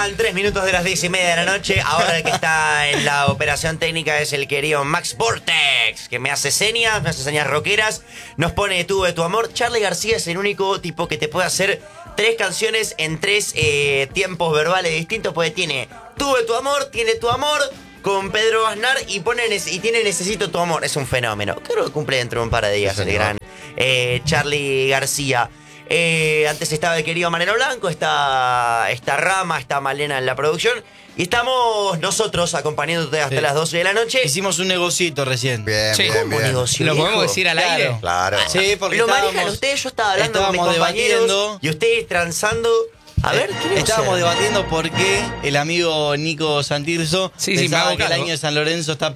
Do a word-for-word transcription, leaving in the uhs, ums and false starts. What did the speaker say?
Pasan tres minutos de las diez y media de la noche. Ahora el que está en la operación técnica es el querido Max Vortex, que me hace señas, me hace señas rockeras. Nos pone Tuve tu amor. Charly García es el único tipo que te puede hacer tres canciones en tres eh, tiempos verbales distintos, porque tiene Tuve tu amor, tiene tu amor con Pedro Aznar y pone y tiene Necesito tu amor. Es un fenómeno. Creo que cumple dentro de un par de días, sí, el gran eh, Charly García. Eh, antes estaba el querido Manero Blanco, está, está Rama, está Malena en la producción. Y estamos nosotros acompañándote hasta sí. las doce de la noche. Hicimos un negocito recién. Bien, sí. bien, ¿Cómo bien. negocio, ¿Lo viejo? podemos decir al Claro. aire? Claro. Sí, porque lo estábamos, manejan ustedes, yo estaba hablando con mis estábamos compañeros debatiendo. y ustedes transando. A ver, ¿qué estábamos debatiendo por qué el amigo Nico Santirso sí, sí, pensaba me hago que el cargo. año de San Lorenzo está